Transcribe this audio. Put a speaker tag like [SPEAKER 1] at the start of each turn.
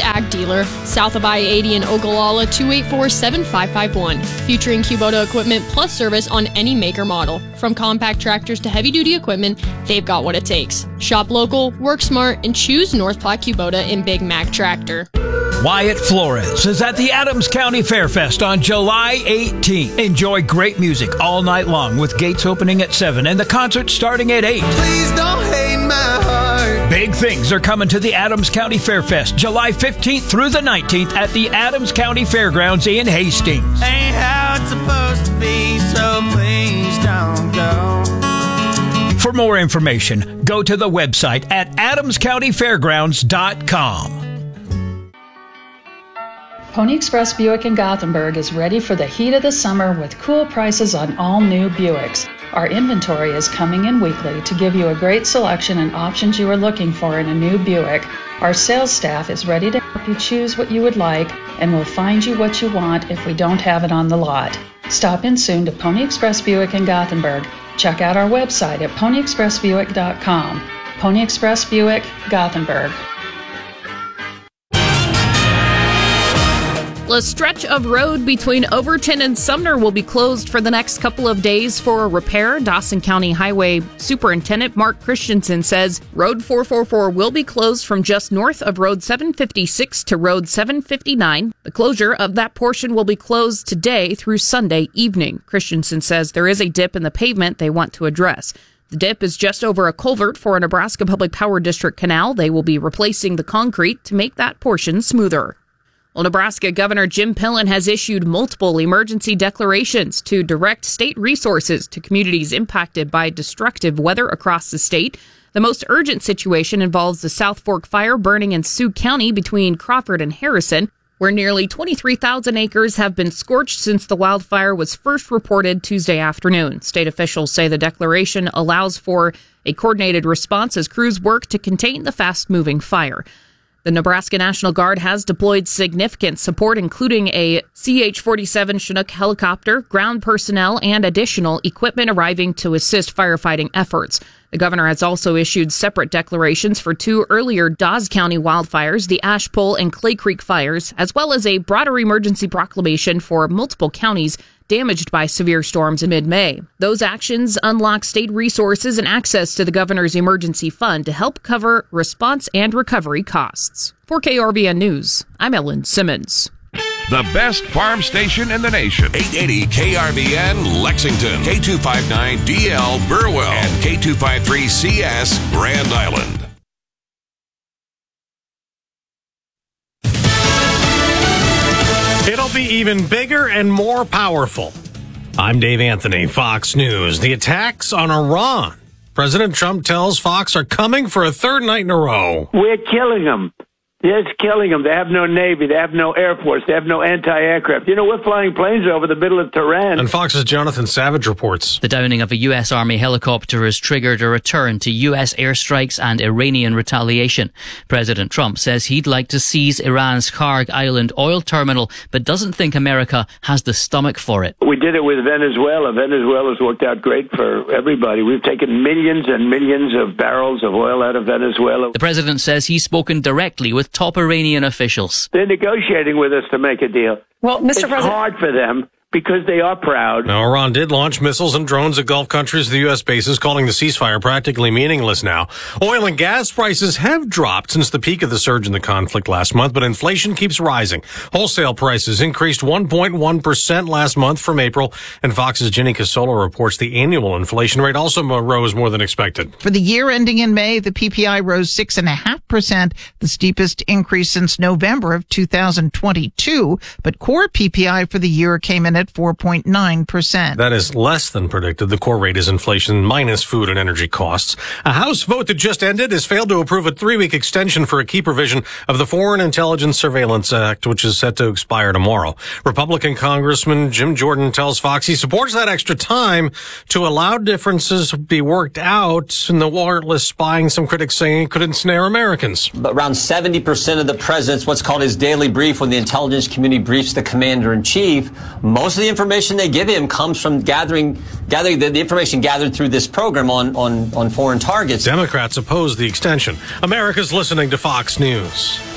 [SPEAKER 1] Ag dealer, south of I-80 in Ogallala, 284-7551. Featuring Kubota equipment plus service on any make or model. From compact tractors to heavy-duty equipment, they've got what it takes. Shop local, work smart, and choose North Platte Kubota in Big Mac Tractor.
[SPEAKER 2] Wyatt Flores is at the Adams County Fairfest on July 18th. Enjoy great music all night long with gates opening at 7 and the concert starting at 8.
[SPEAKER 3] Please don't hate my heart.
[SPEAKER 2] Big things are coming to the Adams County Fairfest July 15th through the 19th at the Adams County Fairgrounds in Hastings.
[SPEAKER 3] Ain't how it's supposed to be, so please don't go.
[SPEAKER 2] For more information, go to the website at adamscountyfairgrounds.com.
[SPEAKER 4] Pony Express Buick in Gothenburg is ready for the heat of the summer with cool prices on all new Buicks. Our inventory is coming in weekly to give you a great selection and options you are looking for in a new Buick. Our sales staff is ready to help you choose what you would like and will find you what you want if we don't have it on the lot. Stop in soon to Pony Express Buick in Gothenburg. Check out our website at ponyexpressbuick.com. Pony Express Buick, Gothenburg.
[SPEAKER 5] A stretch of road between Overton and Sumner will be closed for the next couple of days for a repair. Dawson County Highway Superintendent Mark Christensen says Road 444 will be closed from just north of Road 756 to Road 759. The closure of that portion will be closed today through Sunday evening. Christensen says there is a dip in the pavement they want to address. The dip is just over a culvert for a Nebraska Public Power District canal. They will be replacing the concrete to make that portion smoother. Well, Nebraska Governor Jim Pillen has issued multiple emergency declarations to direct state resources to communities impacted by destructive weather across the state. The most urgent situation involves the South Fork fire burning in Sioux County between Crawford and Harrison, where nearly 23,000 acres have been scorched since the wildfire was first reported Tuesday afternoon. State officials say the declaration allows for a coordinated response as crews work to contain the fast-moving fire. The Nebraska National Guard has deployed significant support, including a CH-47 Chinook helicopter, ground personnel, and additional equipment arriving to assist firefighting efforts. The governor has also issued separate declarations for two earlier Dawes County wildfires, the Ashpole and Clay Creek fires, as well as a broader emergency proclamation for multiple counties damaged by severe storms in mid-May. Those actions unlock state resources and access to the governor's emergency fund to help cover response and recovery costs. For KRBN News, I'm Ellen Simmons.
[SPEAKER 6] The best farm station in the nation. 880 KRBN Lexington, K259DL Burwell, and K253CS Grand Island.
[SPEAKER 7] It'll be even bigger and more powerful. I'm Dave Anthony, Fox News. The attacks on Iran. President Trump tells Fox are coming for a third night in a row.
[SPEAKER 8] We're killing them. It's killing them. They have no Navy. They have no Air Force. They have no anti-aircraft. You know, we're flying planes over the middle of Tehran.
[SPEAKER 7] And Fox's Jonathan Savage reports.
[SPEAKER 9] The downing of a U.S. Army helicopter has triggered a return to U.S. airstrikes and Iranian retaliation. President Trump says he'd like to seize Iran's Kharg Island oil terminal, but doesn't think America has the stomach for it.
[SPEAKER 8] We did it with Venezuela. Venezuela's worked out great for everybody. We've taken millions and millions of barrels of oil out of Venezuela.
[SPEAKER 9] The president says he's spoken directly with top Iranian officials.
[SPEAKER 8] They're negotiating with us to make a deal.
[SPEAKER 10] Well, Mr. President,
[SPEAKER 8] it's hard for them because they are proud.
[SPEAKER 7] Now, Iran did launch missiles and drones at Gulf countries to the U.S. bases, calling the ceasefire practically meaningless now. Oil and gas prices have dropped since the peak of the surge in the conflict last month, but inflation keeps rising. Wholesale prices increased 1.1% last month from April, and Fox's Ginny Casola reports the annual inflation rate also rose more than expected.
[SPEAKER 11] For the year ending in May, the PPI rose 6.5%, the steepest increase since November of 2022, but core PPI for the year came in at 4.9%.
[SPEAKER 7] That is less than predicted. The core rate is inflation minus food and energy costs. A House vote that just ended has failed to approve a 3-week extension for a key provision of the Foreign Intelligence Surveillance Act, which is set to expire tomorrow. Republican Congressman Jim Jordan tells Fox he supports that extra time to allow differences to be worked out in the wireless spying some critics saying could ensnare Americans.
[SPEAKER 12] Around 70% of the president's what's called his daily brief, when the intelligence community briefs the commander-in-chief, most of the information they give him comes from gathering the information gathered through this program on foreign targets.
[SPEAKER 7] Democrats oppose the extension. America's listening to Fox News.